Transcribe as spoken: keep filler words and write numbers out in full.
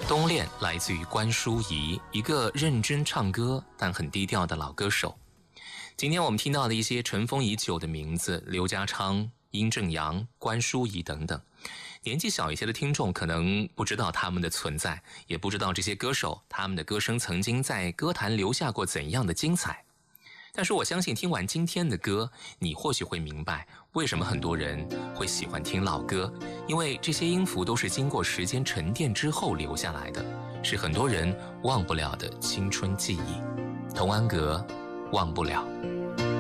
冬恋来自于关淑怡，一个认真唱歌但很低调的老歌手。今天我们听到的一些尘封已久的名字，刘家昌、殷正阳、关淑怡等等，年纪小一些的听众可能不知道他们的存在，也不知道这些歌手他们的歌声曾经在歌坛留下过怎样的精彩。但是我相信听完今天的歌，你或许会明白为什么很多人会喜欢听老歌，因为这些音符都是经过时间沉淀之后留下来的，是很多人忘不了的青春记忆。童安格，忘不了。